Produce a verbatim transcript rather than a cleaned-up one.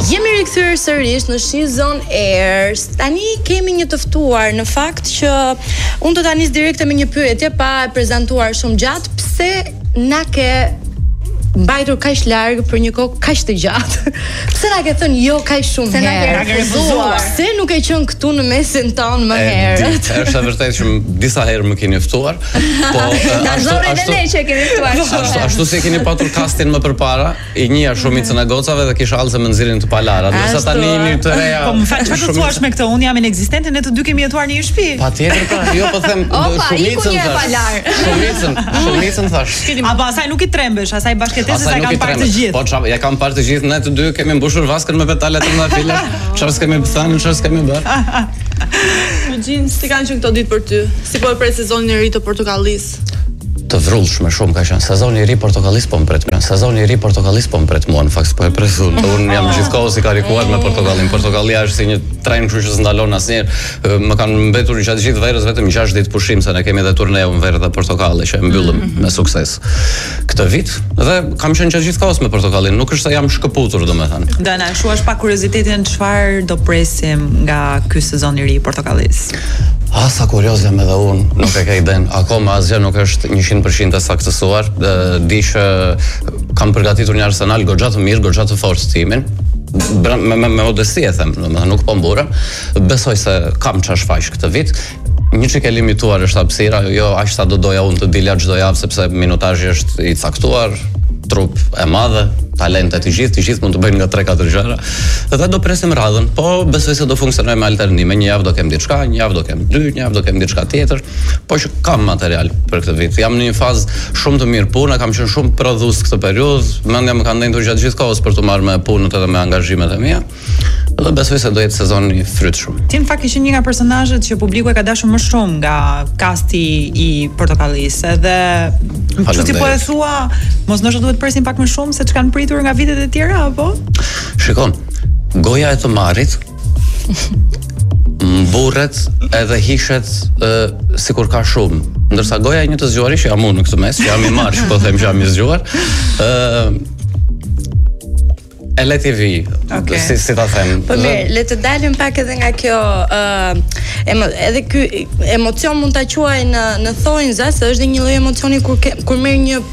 Jemi rikthyer sërish në She's on Air. Tani kemi një të ftuar, në fakt që unë do ta nis direkte me një pyetje pa e prezantuar shumë gjatë. Pse na ke mbajtur kaq larg për një kohë kaq të gjatë? Pse na ke thënë jo kaq shumë Se na ke herë? refuzuar. Pse nuk e qen këtu në mesin ton më herët? Është e vërtetë që disa herë më keni ftuar, po Na zorë edhe ne që kemi ftuar shumë. Ashtu, ashtu si keni patur castin më përpara, i njëja shumicën e gocave dhe kisha allë se më nxirrin të palara. Ndërsa tani jeni të reja. Po më fal, çfarë do thuash me këtë? Unë jam inekzistente, ne të dy kemi jetuar në një shtëpi. Patjetër pra, jo po them shumicën thash. Shumicën, shumicën thash. Apo asaj nuk i trembesh, asaj bashkëtesës e kam parë të gjithë. Po çfarë, ja kam parë të gjithë, ne të dy kemi mbushur vaskën me petale të mëdha fila. Çfarë s'kemi thënë, çfarë s'kemi bërë. Gjin, si kanë qenë këto ditë për ty? Si po e pret sezonin e ri të Portokallisë? Të vrullshme shumë ka qenë. Sezoni i ri Portokallisë po më pret. Sezoni i ri Portokallisë po më pret mua, në fakt po e pret unë. Unë jam gjithkohë si karikuar me Portokallin. Portokallia është si një tren, kështu që s'ndalon asnjëherë. Më kanë mbetur gjatë gjithë verës vetëm gjashtë ditë pushim, se ne kemi edhe turneun verë dhe Portokalli që e mbyllim me sukses këtë vit. Dhe kam qenë gjatë gjithë kohës me Portokallin. Nuk është se jam shkëputur, domethënë. Do na shuash pa kuriozitetin çfarë do presim nga ky sezon i ri i Portokallisë. Ah, sa kurioz jam edhe unë, nuk e ka iden. Akoma asgjë nuk është njëqind përqind e saktësuar. Di që kam përgatitur një arsenal goxha të mirë, goxha të fortë timin. Me, me, me modesti e them, nuk po mburem. Besoj se kam çfarë shfaq këtë vit. Një çike limituar është hapësira, jo aq sa do doja unë të dilja çdo javë sepse minutazhi është i caktuar, trup e madhe, talentet të gjithë, të gjithë mund të bëjnë nga tre katër gjëra. Dhe do presim radhën, po besoj se do funksionojë me alternime. Një javë do kem diçka, një javë do kem dy, një javë do kem diçka tjetër, po që kam material për këtë vit. Jam në një fazë shumë të mirë pune, kam qenë shumë prodhues këtë periudhë, mendja më ka ndendur gjatë gjithë kohës për të marrë me punët edhe me angazhimet e mia. Dhe besoj se do jetë sezon i frytshëm. Ti në fakt ishe një nga personazhet që publiku e ka dashur më shumë nga kasti i Portokallisë, edhe çu ti po e thua, mos ndoshta duhet presim pak më shumë se ç'kan pritur nga vitet e tjera apo? Shikon, goja e të marrit mburret edhe hishet uh, sikur ka shumë, ndërsa goja e një të zgjuari që jam unë në këtë mes, që jam i marrë, që po them që jam i zgjuar, uh, e le t'i vi, okay. si, si ta them. Po mirë, le të dalim pak edhe nga kjo, uh, emo, edhe ky emocion mund ta quaj në në thonjza, se është dhe një lloj emocioni kur ke, kur merr një